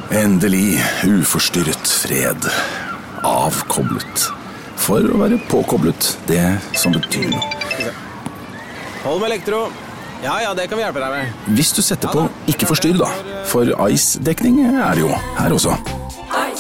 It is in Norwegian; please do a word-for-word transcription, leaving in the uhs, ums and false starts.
Endelig uforstyrret fred. Avkoblet. For å være påkoblet, det som betyr noe. Hold med elektro. Ja, ja, det kan vi hjelpe deg med. Hvis du setter på ikke forstyrr da, for ice-dekning er det jo her også.